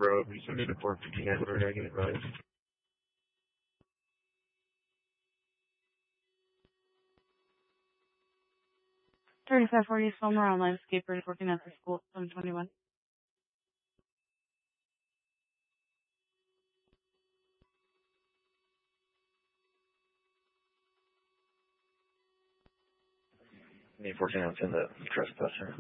Road, we submitted a 459 for a negative rise. 3540 Somewhere on Landscapers working at the school, 721. May 14 ounce in the trespasser.